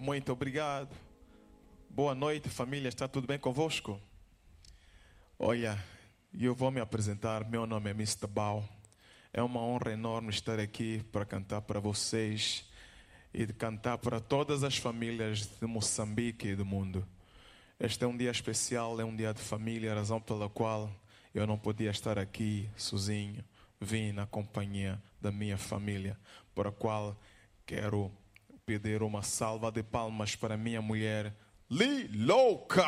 Muito obrigado. Boa noite, família. Está tudo bem convosco? Olha, eu vou me apresentar. Meu nome é Mr. Bao. É uma honra enorme estar aqui para cantar para vocês e de cantar para todas as famílias de Moçambique e do mundo. Este é um dia especial, é um dia de família, a razão pela qual eu não podia estar aqui sozinho. Vim na companhia da minha família, para a qual quero pedir uma salva de palmas para minha mulher, Lilouca!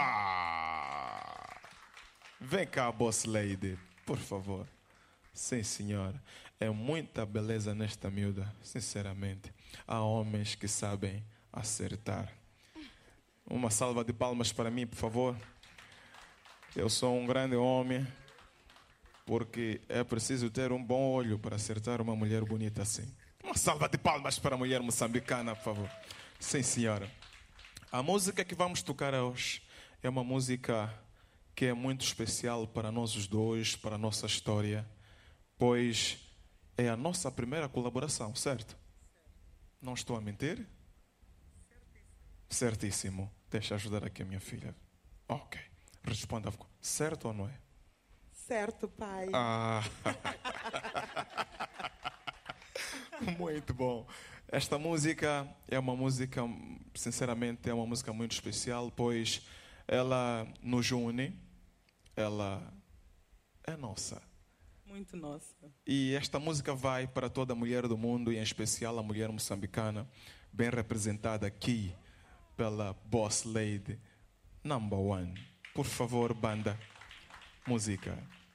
Vem cá, boss lady, por favor. Sim, senhora. É muita beleza nesta miúda, sinceramente. Há homens que sabem acertar. Uma salva de palmas para mim, por favor. Eu sou um grande homem, porque é preciso ter um bom olho para acertar uma mulher bonita assim. Uma salva de palmas para a mulher moçambicana, por favor. Sim, senhora. A música que vamos tocar hoje é uma música que é muito especial para nós os dois, para a nossa história, pois é a nossa primeira colaboração, certo? Não estou a mentir? Certíssimo. Deixa eu ajudar aqui a minha filha. Ok. Responda. Certo ou não é? Certo, pai. Muito bom. Esta música é uma música, sinceramente, é uma música muito especial, pois ela nos une, ela é nossa. Muito nossa. E esta música vai para toda mulher do mundo, e em especial a mulher moçambicana, bem representada aqui pela Boss Lady Number One. Por favor, banda, música.